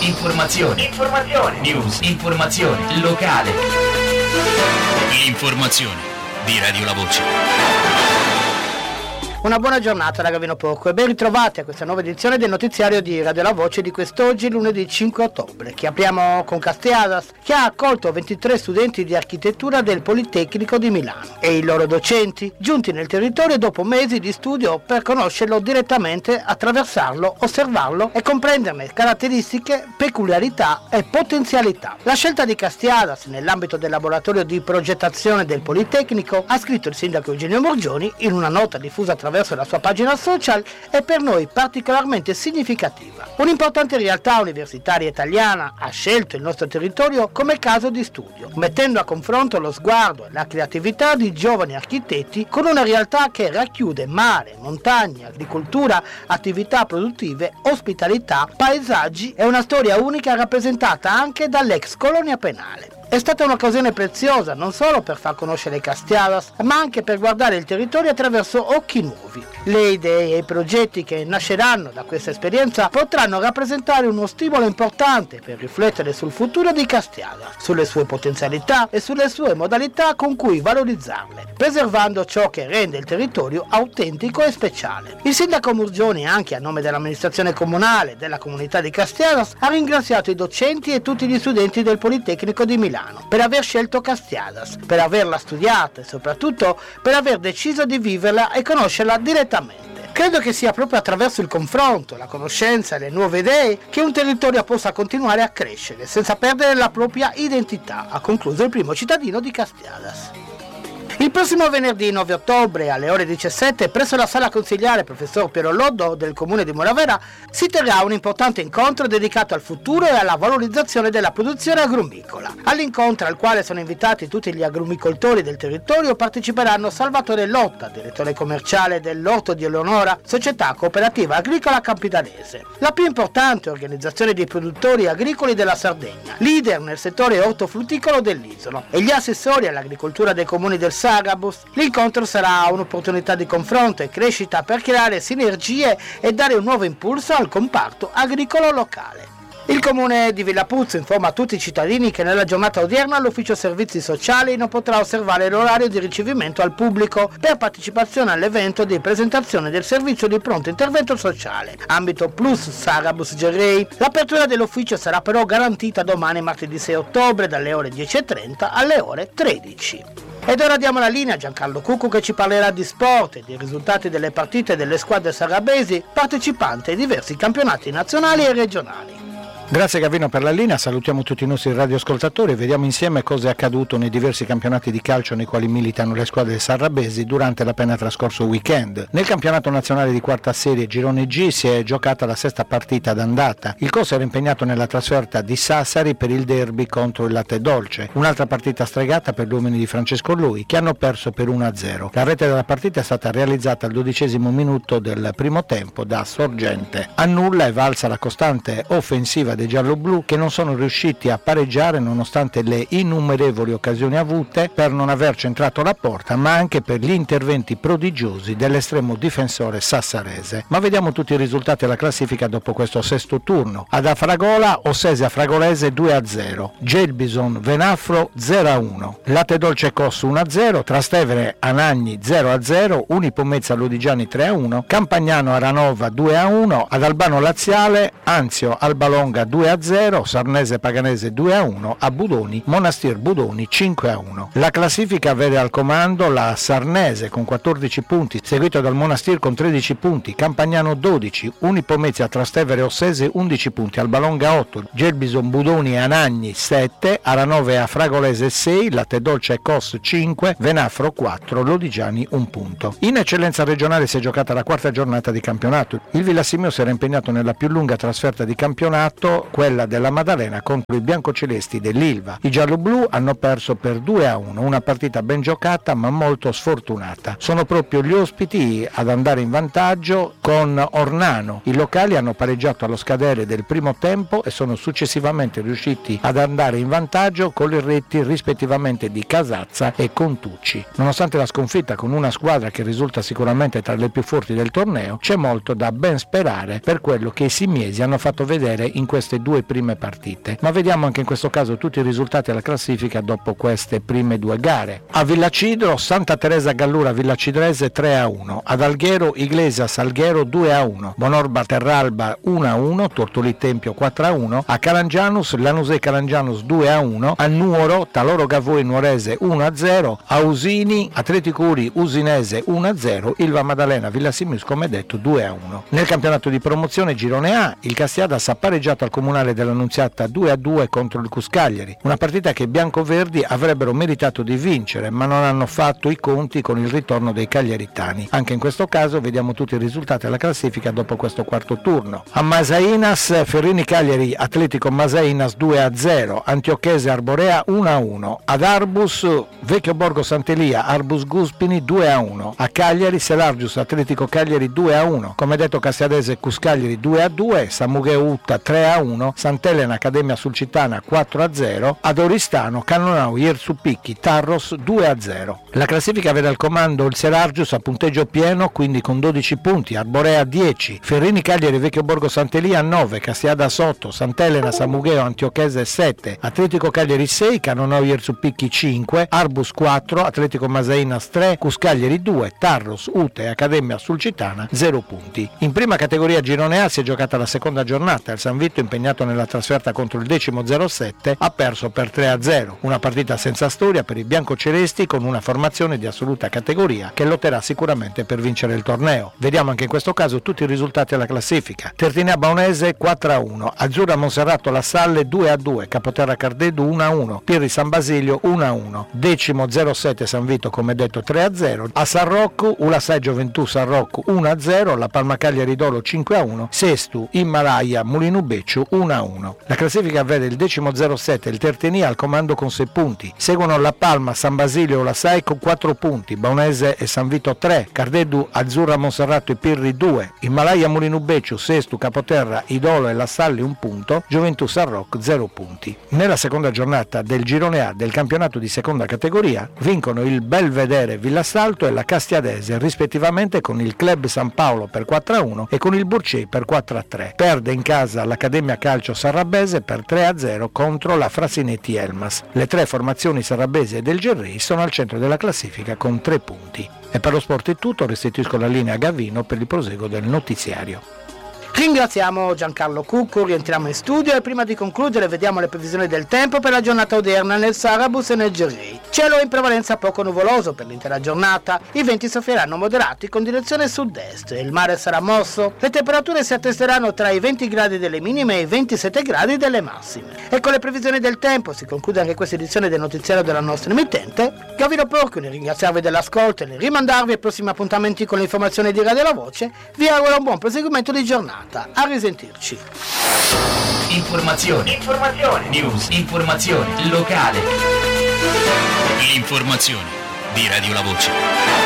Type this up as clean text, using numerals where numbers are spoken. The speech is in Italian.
Informazione. News. Informazione. Locale. L'informazione di Radio La Voce. Una buona giornata da Gavino Porco e ben ritrovati a questa nuova edizione del notiziario di Radio La Voce di quest'oggi, lunedì 5 ottobre, che apriamo con Castiadas, che ha accolto 23 studenti di architettura del Politecnico di Milano e i loro docenti, giunti nel territorio dopo mesi di studio per conoscerlo direttamente, attraversarlo, osservarlo e comprenderne caratteristiche, peculiarità e potenzialità. La scelta di Castiadas nell'ambito del laboratorio di progettazione del Politecnico, ha scritto il sindaco Eugenio Morgioni in una nota diffusa attraverso la sua pagina social, è per noi particolarmente significativa. Un'importante realtà universitaria italiana ha scelto il nostro territorio come caso di studio, mettendo a confronto lo sguardo e la creatività di giovani architetti con una realtà che racchiude mare, montagne, agricoltura, attività produttive, ospitalità, paesaggi e una storia unica rappresentata anche dall'ex colonia penale. È stata un'occasione preziosa non solo per far conoscere Castiadas, ma anche per guardare il territorio attraverso occhi nuovi. Le idee e i progetti che nasceranno da questa esperienza potranno rappresentare uno stimolo importante per riflettere sul futuro di Castiadas, sulle sue potenzialità e sulle sue modalità con cui valorizzarle, preservando ciò che rende il territorio autentico e speciale. Il sindaco Morgioni, anche a nome dell'amministrazione comunale e della comunità di Castiadas, ha ringraziato i docenti e tutti gli studenti del Politecnico di Milano per aver scelto Castiadas, per averla studiata e soprattutto per aver deciso di viverla e conoscerla direttamente. Credo che sia proprio attraverso il confronto, la conoscenza e le nuove idee che un territorio possa continuare a crescere senza perdere la propria identità, ha concluso il primo cittadino di Castiadas. Il prossimo venerdì 9 ottobre alle ore 17 presso la sala consigliare professor Piero Loddo del comune di Moravera si terrà un importante incontro dedicato al futuro e alla valorizzazione della produzione agrumicola. All'incontro, al quale sono invitati tutti gli agrumicoltori del territorio, parteciperanno Salvatore Lotta, direttore commerciale dell'Orto di Eleonora, società cooperativa agricola campidanese, la più importante organizzazione di produttori agricoli della Sardegna, leader nel settore ortofrutticolo dell'isola, e gli assessori all'agricoltura dei comuni del Sarabus. L'incontro sarà un'opportunità di confronto e crescita per creare sinergie e dare un nuovo impulso al comparto agricolo locale. Il comune di Villapuzzo informa tutti i cittadini che nella giornata odierna l'ufficio servizi sociali non potrà osservare l'orario di ricevimento al pubblico per partecipazione all'evento di presentazione del servizio di pronto intervento sociale, ambito Plus Sarabus Gerrei. L'apertura dell'ufficio sarà però garantita domani martedì 6 ottobre dalle ore 10:30 alle ore 13. Ed ora diamo la linea a Giancarlo Cuccu che ci parlerà di sport e dei risultati delle partite delle squadre sarabesi partecipanti ai diversi campionati nazionali e regionali. Grazie Gavino per la linea, salutiamo tutti i nostri radioascoltatori e vediamo insieme cosa è accaduto nei diversi campionati di calcio nei quali militano le squadre sarabesi durante l'appena trascorso weekend. Nel campionato nazionale di quarta serie Girone G si è giocata la sesta partita d'andata. Il COS era impegnato nella trasferta di Sassari per il derby contro il Latte Dolce, un'altra partita stregata per gli uomini di Francesco Lui che hanno perso per 1-0. La rete della partita è stata realizzata al 12° minuto del primo tempo da Sorgente. A nulla è valsa la costante offensiva dei gialloblu che non sono riusciti a pareggiare nonostante le innumerevoli occasioni avute per non aver centrato la porta, ma anche per gli interventi prodigiosi dell'estremo difensore sassarese. Ma vediamo tutti i risultati della classifica dopo questo sesto turno. Ad Afragola, Ossesia Fragolese 2-0, Gelbison Venafro 0-1, Latte Dolce Cos 1-0, Trastevere Anagni 0-0, Unipomezza Lodigiani 3-1, Campagnano Aranova 2-1, ad Albano Laziale Anzio Albalonga 2-0, Sarnese Paganese 2-1, a Budoni Monastir Budoni 5-1. La classifica vede al comando la Sarnese con 14 punti, seguito dal Monastir con 13 punti, Campagnano 12, Unipomezia Trastevere Ossese 11 punti, Albalonga 8, Gelbison Budoni e Anagni 7, Aranove a Fragolese 6, Latte Dolce e Cos 5, Venafro 4, Lodigiani 1 punto. In eccellenza regionale si è giocata la quarta giornata di campionato. Il Villassimio si era impegnato nella più lunga trasferta di campionato, quella della Maddalena contro i biancocelesti dell'Ilva. I gialloblu hanno perso per 2-1, una partita ben giocata ma molto sfortunata. Sono proprio gli ospiti ad andare in vantaggio con Ornano. I locali hanno pareggiato allo scadere del primo tempo e sono successivamente riusciti ad andare in vantaggio con le reti rispettivamente di Casazza e Contucci. Nonostante la sconfitta con una squadra che risulta sicuramente tra le più forti del torneo, c'è molto da ben sperare per quello che i simiesi hanno fatto vedere in questo queste due prime partite, ma vediamo anche in questo caso tutti i risultati alla classifica dopo queste prime due gare. A Villacidro, Santa Teresa Gallura Villacidrese 3-1, ad Alghero Iglesias Alghero 2-1, Bonorba Terralba 1-1, Tortolì Tempio 4-1, a Calangianus Lanusei Calangianus 2-1, a Nuoro Taloro Gavoi Nuorese 1-0, a Usini Atletico Uri Usinese 1-0, Ilva Maddalena Villasimus come detto 2-1. Nel campionato di promozione Girone A, il Castiadas ha pareggiato al Comunale dell'Annunziata 2-2 contro il Cuscagliari, una partita che i biancoverdi avrebbero meritato di vincere, ma non hanno fatto i conti con il ritorno dei cagliaritani. Anche in questo caso vediamo tutti i risultati alla classifica dopo questo quarto turno. A Masainas Ferrini Cagliari Atletico Masainas 2-0, Antiochese Arborea 1-1, ad Arbus Vecchio Borgo Sant'Elia Arbus Guspini 2-1, a Cagliari Selargius Atletico Cagliari 2-1, come detto Castiadese Cuscagliari 2-2, Samugheo Utta 3-1, Sant'Elena Accademia Sulcitana 4-0, ad Oristano Cannonau Iersupicchi Tarros 2-0. La classifica vede al comando il Selargius a punteggio pieno, quindi con 12 punti, Arborea 10, Ferrini Cagliari Vecchio Borgo Sant'Elia 9, Castiadas 8, Sant'Elena Samugheo Antiochese 7, Atletico Cagliari 6, Cannonau Iersupicchi 5, Arbus 4, Atletico Masainas 3, Cuscagliari 2, Tarros, Ute e Accademia Sulcitana 0 punti. In prima categoria Girone A si è giocata la seconda giornata, il San Vito impegnato nella trasferta contro il decimo 07 ha perso per 3-0, una partita senza storia per i biancocelesti con una formazione di assoluta categoria che lotterà sicuramente per vincere il torneo. Vediamo anche in questo caso tutti i risultati alla classifica. Tertinea Baunese 4-1, Azzurra Monserrato La Salle 2-2, Capoterra Cardeddu 1-1, Pirri San Basilio 1-1, decimo 07 San Vito come detto 3-0, a San Rocco Ulasai Gioventù San Rocco 1-0, La Palma Cagliari Dolo 5-1, Sestu Himalaya Mulinu Becciu 1-1. La classifica vede il decimo 07 il Tertenia al comando con 6 punti, seguono La Palma, San Basilio e Ulasai con 4 punti, Baunese e San Vito 3, Cardeddu, Azzurra Monserrato e Pirri 2, Himalaya Mulinu Becciu, Sestu, Capoterra, Idolo e La Salle 1 punto, Gioventù San Rocco 0 punti. Nella seconda giornata del Girone A del campionato di seconda categoria vincono il Belvedere Villassalto e la Castiadese rispettivamente con il Club San Paolo per 4-1 e con il Burcei per 4-3. Perde in casa l'Accademia Calcio Sarrabese per 3-0 contro la Frasinetti Elmas. Le tre formazioni sarrabesi e del Gerri sono al centro della classifica con 3 punti. E per lo sport è tutto, restituisco la linea a Gavino per il proseguo del notiziario. Ringraziamo Giancarlo Cucco, rientriamo in studio e prima di concludere vediamo le previsioni del tempo per la giornata odierna nel Sarabus e nel Gerri. Cielo in prevalenza poco nuvoloso per l'intera giornata, i venti soffieranno moderati con direzione sud-est, il mare sarà mosso, le temperature si attesteranno tra i 20 gradi delle minime e i 27 gradi delle massime. E con le previsioni del tempo si conclude anche questa edizione del notiziario della nostra emittente. Gavino Porco, nel ringraziarvi dell'ascolto e nel rimandarvi ai prossimi appuntamenti con le informazioni di Radio La Voce, vi auguro un buon proseguimento di giornata. A risentirci. Informazioni, news, informazione locale. L'informazione di Radio La Voce.